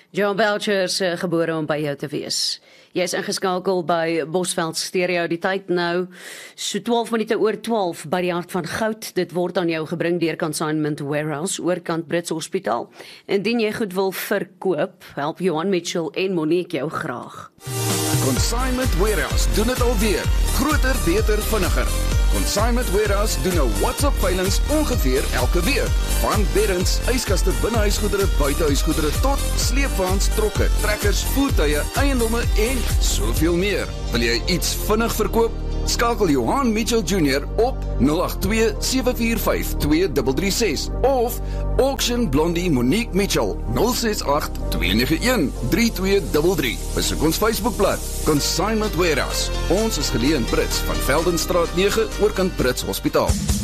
John Belcher is gebore om by jou te wees. Jy is ingeskakel by Bosveld Stereo, die tyd nou, so 12 minute oor 12 by die hart van goud. Dit word aan jou gebring deur Consignment Warehouse, oorkant Brits Hospitaal. Indien jy goed wil verkoop, help Johan Mitchell en Monique jou graag. Consignment Warehouse doen dit alweer. Groter, beter, vinniger. Consignment Warehouse doen nou WhatsApp-veilings ongeveer elke week. Van beddens, yskaste, binnehuisgoedere, buitehuisgoedere tot sleepwaens, trokke, trekkers, voertuie, eiendomme en soveel meer. Wil jy iets vinnig verkoop? Skakel Johan Mitchell Jr. op 082-745-2336 of Auction Blondie Monique Mitchell 068-291-3233. Besoek ons Facebookblad Consignment Warehouse. Ons is geleë in Brits van Veldenstraat 9 oorkant Brits Hospitaal.